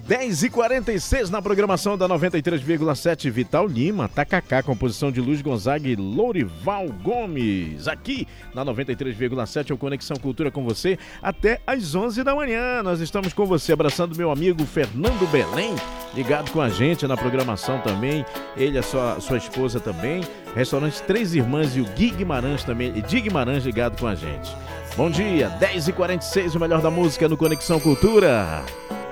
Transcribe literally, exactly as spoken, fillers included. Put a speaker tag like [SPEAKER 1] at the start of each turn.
[SPEAKER 1] dez e quarenta e seis na programação da noventa e três vírgula sete, Vital Lima, Tacacá, composição de Luiz Gonzaga e Lourival Gomes. Aqui na noventa e três vírgula sete, o Conexão Cultura com você até às onze da manhã. Nós estamos com você, abraçando meu amigo Fernando Belém, ligado com a gente na programação também. Ele, a sua, sua esposa também. Restaurante Três Irmãs e o Gui Guimarães também. E Gui Guimarães ligado com a gente. Bom dia, dez e quarenta e seis, o melhor da música no Conexão Cultura.